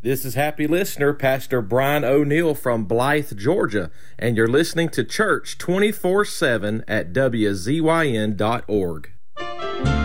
This is happy listener, Pastor Brian O'Neill from Blythe, Georgia, and you're listening to Church 24/7 at WZYN.org.